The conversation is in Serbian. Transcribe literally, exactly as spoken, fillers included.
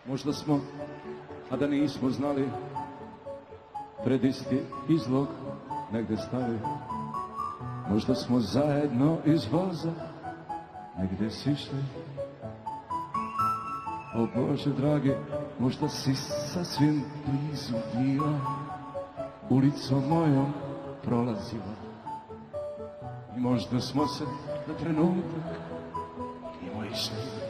Možda smo, a da nismo znali, pred isti izlog negde stali. Možda smo zajedno iz voza negde sišli. O Bože dragi, možda si sasvim blizu bila, ulicom mojom prolazila. I možda smo se na trenutak mimo išli.